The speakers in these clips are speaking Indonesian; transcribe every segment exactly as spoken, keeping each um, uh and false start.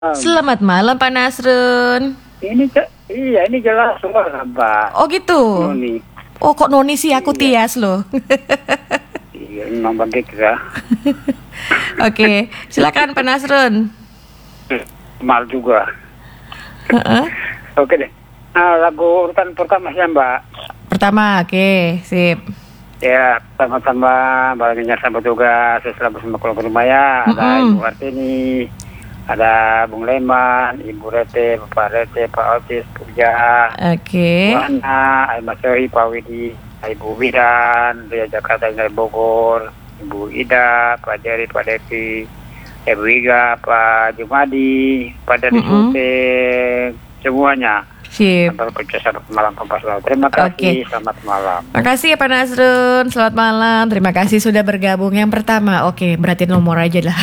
Selamat malam Pak Nasrun. Ini ce- iya ini jelas suara Mbak Oh gitu. Noni. Oh kok Noni sih, aku Iya. Tias loh. Iya memang begitu ya. Oke, silakan Pak Nasrun. Mal juga. Heeh. Oke deh. Nah, lagu urutan pertama ya Mbak. Pertama, oke, sip. Ya sama-sama baginya sama juga. Saya selalu bersama keluarga rumah ya. Ada Mm-mm. Ibu Artini, ada Bung Leman, Ibu Rete, Bapak Rete, Pak Otis, Puja, Oke. Bu Ana, Mas Sohi, Pak Widi, Ibu Widan, Ria Jakarta, dari Bogor, Ibu Ida, Pak Jerry, Pak Devi, Ibu Iga, Pak Jumadi, Pak Dari Mm-mm. Suteng, semuanya. Sip. Sampai kerja selamat malam Kompas Laut. Terima Oke. kasih, selamat malam. Makasih ya Pak Nasrun. Selamat malam. Terima kasih sudah bergabung. Yang pertama, oke, berarti nomor aja lah.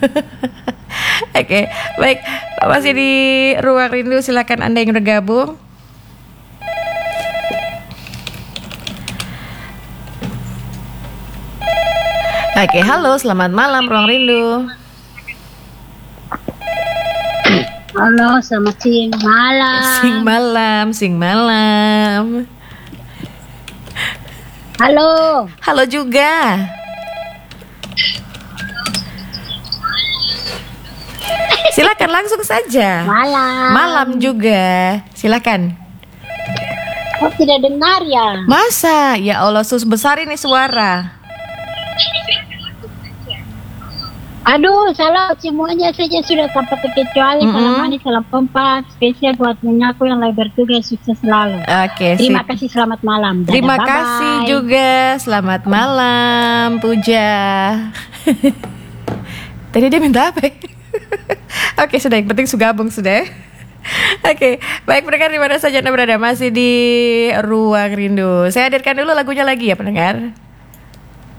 Oke, baik. Masih di Ruang Rindu, silakan Anda yang bergabung. Oke, halo, selamat malam Ruang Rindu. Halo, selamat siang malam. Sing malam, sing malam. Halo, Halo juga. Silakan langsung saja. malam. Malam juga. Silakan. Kok tidak dengar ya? Masa? Ya Allah, sus besar ini suara. Aduh, salah semuanya saja sudah tanpa terkecuali. Mm-mm. Salam manis, salam kompak. Spesial buat menyaku yang lagi bertugas, sukses selalu. Oke, Terima sip. kasih, selamat malam. Dadah, Terima bye-bye. kasih juga. Selamat malam, Puja. Tadi dia minta apa? Oke, sudah, yang penting sugabung sudah. Oke, baik pendengar di mana saja Anda berada, masih di Ruang Rindu. Saya hadirkan dulu lagunya lagi ya pendengar.